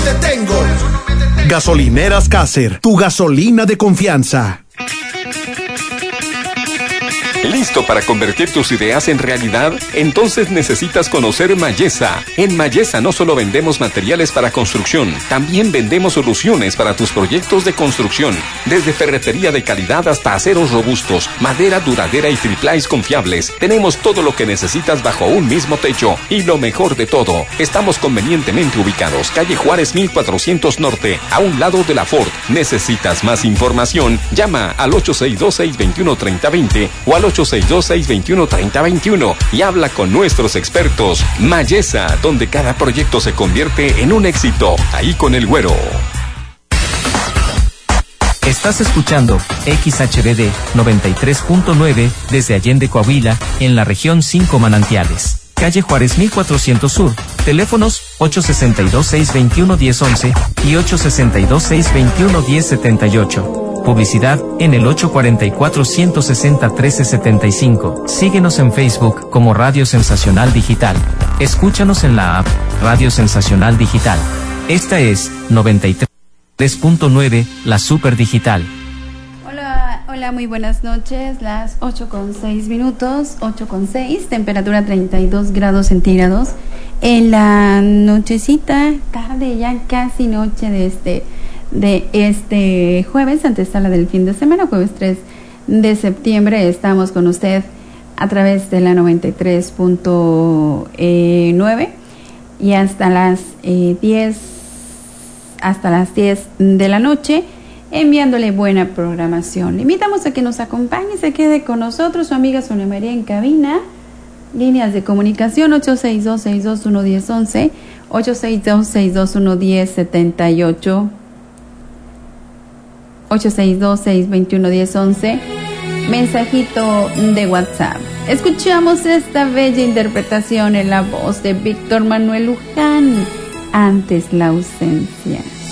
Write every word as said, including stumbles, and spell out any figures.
detengo. Gasolineras Caser, tu gasolina de confianza. ¿Listo para convertir tus ideas en realidad? Entonces necesitas conocer Mayesa. En Mayesa no solo vendemos materiales para construcción, también vendemos soluciones para tus proyectos de construcción. Desde ferretería de calidad hasta aceros robustos, madera duradera y triplais confiables. Tenemos todo lo que necesitas bajo un mismo techo. Y lo mejor de todo, estamos convenientemente ubicados. Calle Juárez mil cuatrocientos Norte, a un lado de la Ford. ¿Necesitas más información? Llama al ocho seis dos, seis dos uno, tres cero dos cero o al ocho seis dos, seis dos uno, tres cero dos uno y habla con nuestros expertos. Mayesa, donde cada proyecto se convierte en un éxito. Ahí con el Güero. Estás escuchando X H B D noventa y tres punto nueve desde Allende, Coahuila, en la región cinco Manantiales. Calle Juárez mil cuatrocientos Sur. Teléfonos ocho seis dos, seis dos uno, uno cero once y ocho seis dos, seis dos uno, uno cero siete ocho. Publicidad en el ocho cuatro cuatro, uno seis cero, uno tres siete cinco. Síguenos en Facebook como Radio Sensacional Digital. Escúchanos en la app Radio Sensacional Digital. Esta es noventa y tres punto nueve, la Super Digital. Hola, hola, muy buenas noches. Las ocho con seis minutos, ocho con seis, temperatura treinta y dos grados centígrados. En la nochecita, tarde, ya casi noche de este... de este jueves, antesala del fin de semana, jueves tres de septiembre. Estamos con usted a través de la noventa y tres punto nueve y hasta las eh, diez hasta las diez de la noche, enviándole buena programación. Le invitamos a que nos acompañe, se quede con nosotros, su amiga Sonia María en cabina. Líneas de comunicación ocho seis dos, seis dos uno, uno cero once, ocho seis dos, seis dos uno, uno cero siete ocho, ocho seis dos, seis dos uno, uno cero once, mensajito de WhatsApp. Escuchamos esta bella interpretación en la voz de Víctor Manuel Luján, Antes la ausencia.